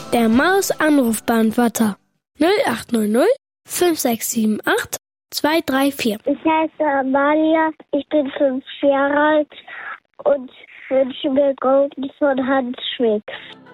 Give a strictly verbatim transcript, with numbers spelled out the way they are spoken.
Der Maus-Anrufbeantworter null acht null null fünf sechs sieben acht zwei drei vier. Ich heiße Amalia, ich bin fünf Jahre alt und wünsche mir Golden von Hans Schmidt.